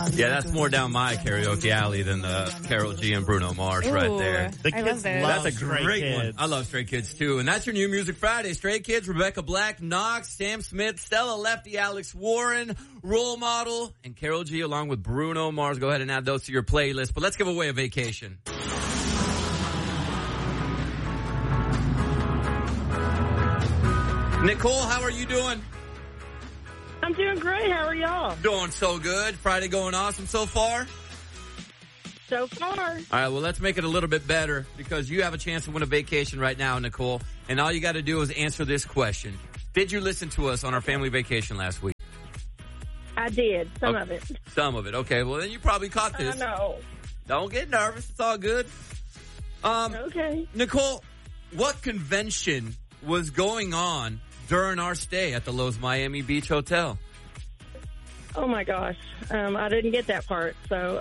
Yeah, that's more down my karaoke alley than the Karol G and Bruno Mars right there. The kids That's a great one. I love Stray Kids too. And that's your New Music Friday. Stray Kids, Rebecca Black, Knox, Sam Smith, Stella Lefty, Alex Warren, Role Model, and Karol G along with Bruno Mars. Go ahead and add those to your playlist. But let's give away a vacation. Nicole, how are you doing? I'm doing great. How are y'all? Doing so good. Friday going awesome so far? So far. All right, well, let's make it a little bit better because you have a chance to win a vacation right now, Nicole. And all you got to do is answer this question. Did you listen to us on our family vacation last week? I did. Some of it. Some of it. Okay, well, then you probably caught this. I know. Don't get nervous. It's all good. Okay. Nicole, what convention was going on during our stay at the Lowe's Miami Beach Hotel? Oh, my gosh. I didn't get that part. So,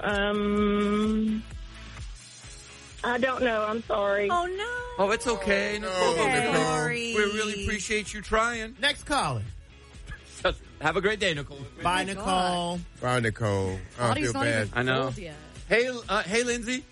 I don't know. I'm sorry. Oh, no. Oh, it's okay, Nicole. Sorry. We really appreciate you trying. Next caller. Have a great day, Nicole. Bye, Nicole. Bye, Nicole. I feel bad. I know. Hey, Lindsay.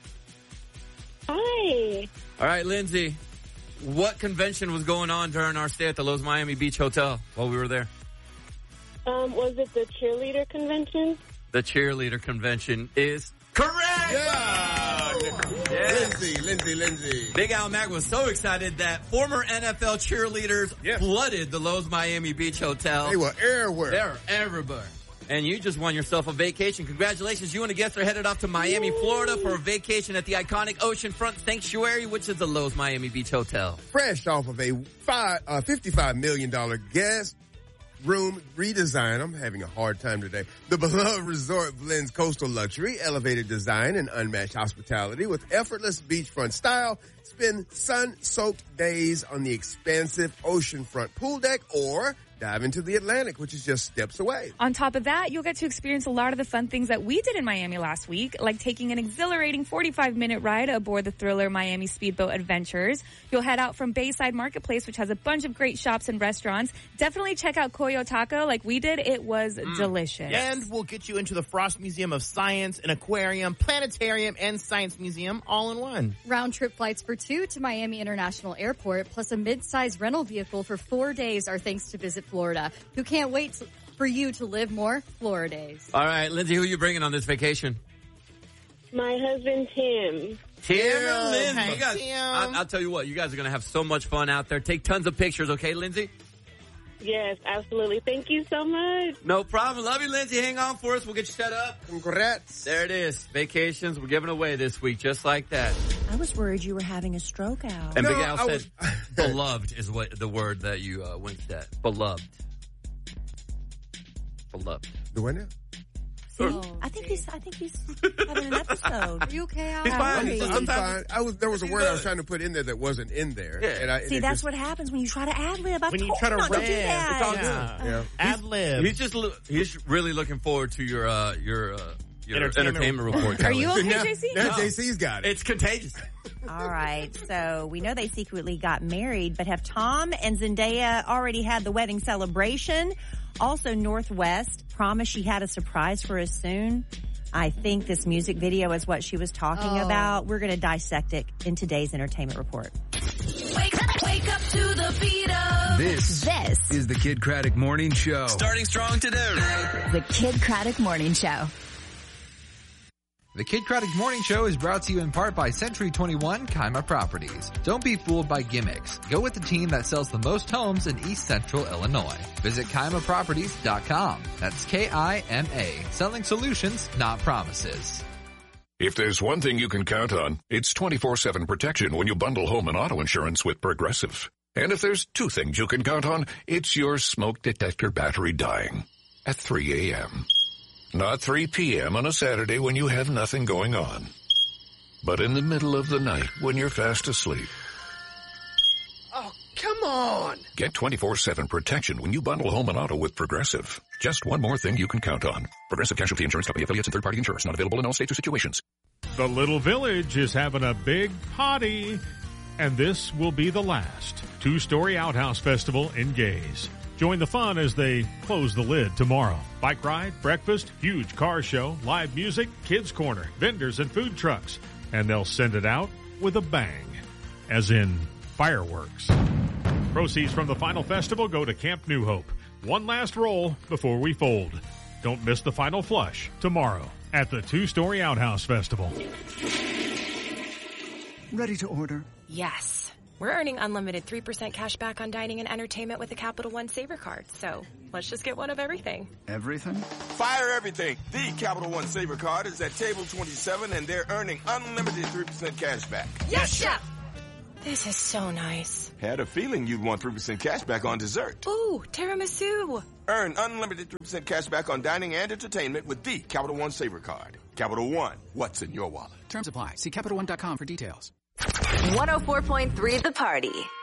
Hi. All right, Lindsay. What convention was going on during our stay at the Lowe's Miami Beach Hotel while we were there? Was it the cheerleader convention? The cheerleader convention is correct! Yeah! Lindsay. Big Al Mack was so excited that former NFL cheerleaders flooded the Lowe's Miami Beach Hotel. They were everywhere. They're everywhere. And you just won yourself a vacation. Congratulations. You and the guests are headed off to Miami, Florida for a vacation at the iconic Oceanfront Sanctuary, which is the Lowe's Miami Beach Hotel. Fresh off of a $55 million guest room redesign. I'm having a hard time today. The beloved resort blends coastal luxury, elevated design, and unmatched hospitality with effortless beachfront style. Spend sun-soaked days on the expansive oceanfront pool deck or dive into the Atlantic, which is just steps away. On top of that, you'll get to experience a lot of the fun things that we did in Miami last week, like taking an exhilarating 45-minute ride aboard the thriller Miami Speedboat Adventures. You'll head out from Bayside Marketplace, which has a bunch of great shops and restaurants. Definitely check out Coyo Taco like we did. It was delicious. And we'll get you into the Frost Museum of Science, an aquarium, planetarium, and science museum all in one. Round-trip flights for two to Miami International Airport, plus a mid-size rental vehicle for 4 days are thanks to Visit Florida. Who can't wait for you to live more Florida days? All right, Lindsay, who are you bringing on this vacation? My husband, Tim. Tim and Lindsay. Hey, You guys, Tim. I'll tell you what, you guys are going to have so much fun out there. Take tons of pictures, okay, Lindsay? Yes, absolutely. Thank you so much. No problem. Love you, Lindsay. Hang on for us. We'll get you set up. Congrats. There it is. Vacations we're giving away this week, just like that. I was worried you were having a stroke out. And No, Big Al I said, beloved is what the word that you winked at. Beloved. Beloved. Do I now? See, I think he's having an episode. Are you okay, Al? He's fine. I'm fine. There was a word I was trying to put in there that wasn't in there. Yeah. And See, that's what happens when you try to ad-lib. When you try to not to do rap. that. It's all good. Yeah. Ad-lib. He's really looking forward to your entertainment report. Are you okay, now, JC? Now JC's got it. It's contagious. All right, so we know they secretly got married, but have Tom and Zendaya already had the wedding celebration? Also, Northwest promised she had a surprise for us soon. I think this music video is what she was talking about. We're going to dissect it in today's entertainment report. Wake up to the beat of. This is the Kid Craddock Morning Show. Starting strong today. The Kid Craddock Morning Show. The Kid Craddock Morning Show is brought to you in part by Century 21 Kima Properties. Don't be fooled by gimmicks. Go with the team that sells the most homes in East Central Illinois. Visit KimaProperties.com. That's K-I-M-A. Selling solutions, not promises. If there's one thing you can count on, it's 24/7 protection when you bundle home and auto insurance with Progressive. And if there's two things you can count on, it's your smoke detector battery dying at 3 a.m. Not 3 p.m. on a Saturday when you have nothing going on, but in the middle of the night when you're fast asleep. Oh, come on. Get 24/7 protection when you bundle home and auto with Progressive. Just one more thing you can count on. Progressive Casualty Insurance Company, affiliates, and third-party insurers. Not available in all states or situations. The Little Village is having a big party, and this will be the last two-story outhouse festival in Gaze. Join the fun as they close the lid tomorrow. Bike ride, breakfast, huge car show, live music, kids corner, vendors and food trucks. And they'll send it out with a bang. As in fireworks. Proceeds from the final festival go to Camp New Hope. One last roll before we fold. Don't miss the final flush tomorrow at the Two-Story Outhouse Festival. Ready to order? Yes. We're earning unlimited 3% cash back on dining and entertainment with the Capital One Saver Card. So let's just get one of everything. Everything? Fire everything. The Capital One Saver Card is at table 27 and they're earning unlimited 3% cash back. Yes, Chef! This is so nice. Had a feeling you'd want 3% cash back on dessert. Ooh, tiramisu. Earn unlimited 3% cash back on dining and entertainment with the Capital One Saver Card. Capital One, what's in your wallet? Terms apply. See CapitalOne.com for details. 104.3 The Party.